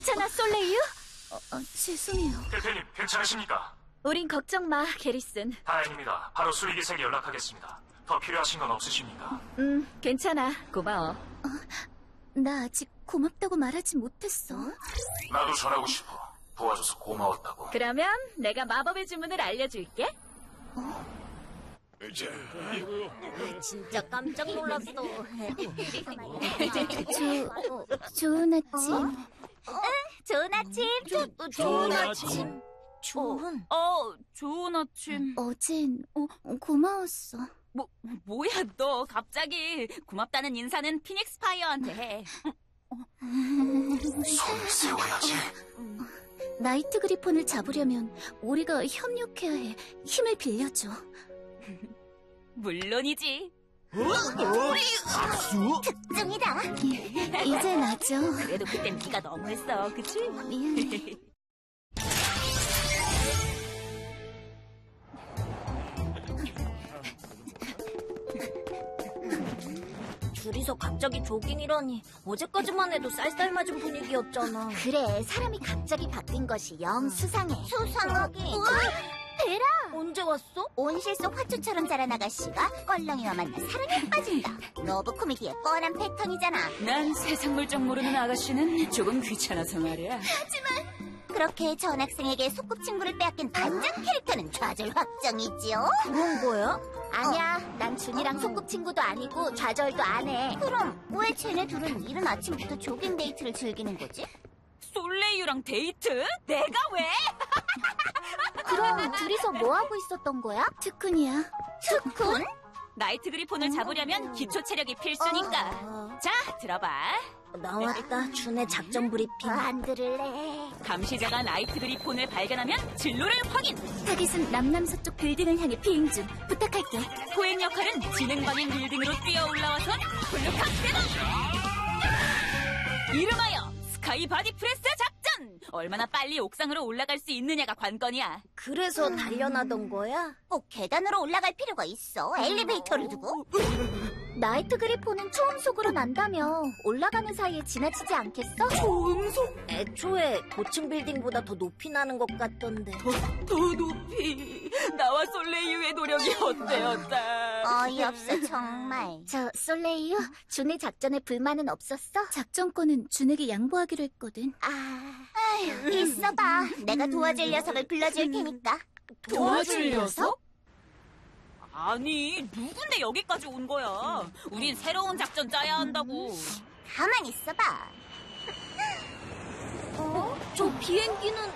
괜찮아, 솔레이유? 죄송해요. 대표님, 괜찮으십니까? 우린 걱정 마, 게리슨. 다행입니다. 바로 수리기사에게 연락하겠습니다. 더 필요하신 건 없으십니까? 괜찮아. 고마워. 나 아직 고맙다고 말하지 못했어. 나도 전하고 싶어. 도와줘서 고마웠다고. 그러면 내가 마법의 주문을 알려줄게. 진짜 깜짝 놀랐어. 좋은 아침. 좋은 아침. 좋은 아침. 좋은 아침. 어젠 고마웠어. 뭐야, 너 갑자기 고맙다는 인사는 피닉스 파이어한테 해. 손을 세워야지. 나이트 그리폰을 잡으려면 우리가 협력해야 해. 힘을 빌려줘. 물론이지. 특종이다. 이제 나죠. 그래도 그땐 네가 너무했어, 그치? 미안해. 둘이서 갑자기 조깅이라니. 어제까지만 해도 쌀쌀맞은 분위기였잖아. 그래, 사람이 갑자기 바뀐 것이 영 수상해. 수상하긴. 베라! 언제 왔어? 온실 속 화초처럼 자란 아가씨가 껄렁이와 만나 사랑에 빠진다. 러브 코미디의 뻔한 패턴이잖아. 난 세상 물정 모르는 아가씨는 조금 귀찮아서 말이야. 그렇게 전학생에게 소꿉친구를 빼앗긴 반장 캐릭터는 좌절 확정이지요? 그런 거야? 아니야, 난 준이랑 소꿉친구도 아니고 좌절도 안 해. 그럼 왜 쟤네 둘은 이른 아침부터 조깅 데이트를 즐기는 거지? 솔레이유랑 데이트? 내가 왜? 그럼 둘이서 뭐 하고 있었던 거야? 특훈이야. 특훈? 나이트 그리폰을 잡으려면 기초 체력이 필수니까. 자, 들어봐. 나왔다, 준의 작전 브리핑. 안 들을래. 감시자가 나이트 그리폰을 발견하면 진로를 확인! 타깃은 남남서쪽 빌딩을 향해 비행 중. 부탁할게. 포획 역할은 지능방인 빌딩으로 뛰어 올라와선 블루카 대박! 이름하여 스카이 바디 프레스 작전! 얼마나 빨리 옥상으로 올라갈 수 있느냐가 관건이야. 그래서 달려나던 거야? 꼭 계단으로 올라갈 필요가 있어. 엘리베이터를 두고. 나이트 그리폰은 초음속으로 난다며. 올라가는 사이에 지나치지 않겠어? 초음속? 애초에 고층 빌딩보다 더 높이 나는 것 같던데. 더 높이. 나와 솔레이유의 노력이 헛되었다. 어이없어 정말. 저 솔레이유, 준의 작전에 불만은 없었어? 작전권은 준에게 양보하기로 했거든. 아휴, 있어봐. 내가 도와줄 녀석을 불러줄 테니까. 도와줄 녀석? 아니, 누군데 여기까지 온 거야? 우린 새로운 작전 짜야 한다고. 가만히 있어봐. 저 비행기는...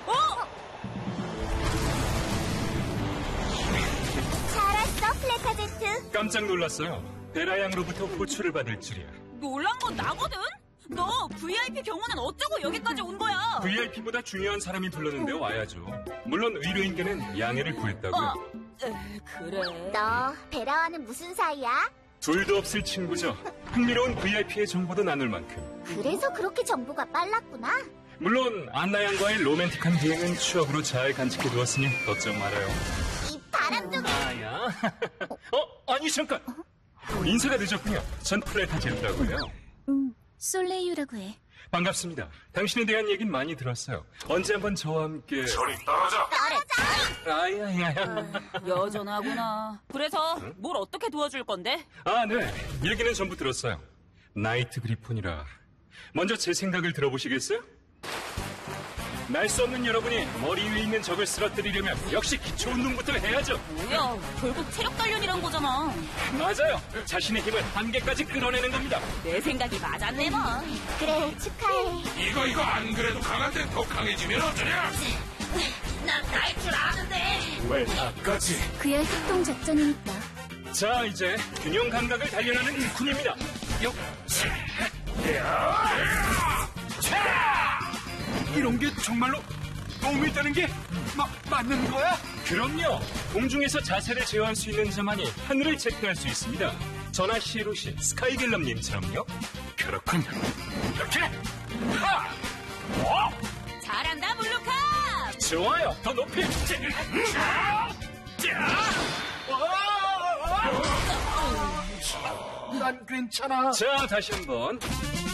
잘 왔어, 플래카제트. 깜짝 놀랐어요. 베라 양으로부터 호출을 받을 줄이야. 놀란 건 나거든? 너 VIP 경호는 어쩌고 여기까지 온 거야? VIP보다 중요한 사람이 불렀는데 와야죠. 물론 의료인계는 양해를 구했다고요. 그래. 너 베라와는 무슨 사이야? 둘도 없을 친구죠. 흥미로운 VIP의 정보도 나눌 만큼. 그래서 그렇게 정보가 빨랐구나. 물론 안나 양과의 로맨틱한 비행은 추억으로 잘 간직해두었으니 걱정 말아요. 이 바람둥이. 아야. 아니 잠깐. 인사가 늦었군요. 전 플래타제트라고요. 솔레이유라고 해. 반갑습니다. 당신에 대한 얘긴 많이 들었어요. 언제 한번 저와 함께... 저리 떨어져! 아야야야. 여전하구나. 그래서 뭘 어떻게 도와줄 건데? 아, 네. 얘기는 전부 들었어요. 나이트 그리폰이라. 먼저 제 생각을 들어보시겠어요? 날 수 없는 여러분이 머리 위에 있는 적을 쓰러뜨리려면 역시 기초 운동부터 해야죠. 뭐야, 결국 체력 단련이란 거잖아. 맞아요. 자신의 힘을 한계까지 끌어내는 겁니다. 내 생각이 맞았네 뭐. 그래, 축하해. 이거 안 그래도 강한데 더 강해지면 어쩌냐? 난 다 할 줄 아는데. 왜 나까지? 그야 협동 작전이니까. 자, 이제 균형 감각을 단련하는 일꾼입니다. 이런 게 정말로 도움이 되는 게 맞는 거야? 그럼요. 공중에서 자세를 제어할 수 있는 자만이 하늘을 체크할 수 있습니다. 전하 시로시 스카이갤럼님처럼요. 그렇군. 이렇게? 잘한다, 블루카! 좋아요. 더 높이. 난 괜찮아. 자, 다시 한번.